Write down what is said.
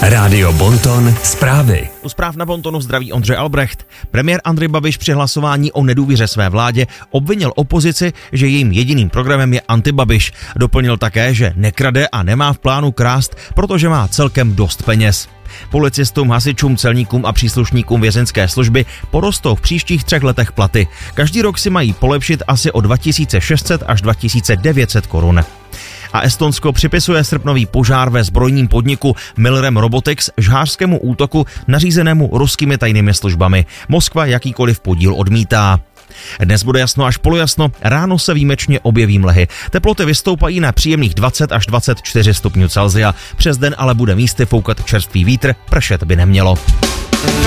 Rádio Bonton zprávy. U zpráv na Bontonu zdraví Ondřej Albrecht. Premiér Andrej Babiš při hlasování o nedůvěře své vládě obvinil opozici, že jejím jediným programem je antibabiš. Doplnil také, že nekrade a nemá v plánu krást, protože má celkem dost peněz. Policistům, hasičům, celníkům a příslušníkům vězeňské služby porostou v příštích 3 letech platy. Každý rok si mají polepšit asi o 2600 až 2900 korun. A Estonsko připisuje srpnový požár ve zbrojním podniku Milrem Robotics žhářskému útoku nařízenému ruskými tajnými službami. Moskva jakýkoliv podíl odmítá. Dnes bude jasno až polojasno, ráno se výjimečně objeví mlhy. Teploty vystoupají na příjemných 20 až 24 stupňů Celsia. Přes den ale bude místy foukat čerstvý vítr, pršet by nemělo.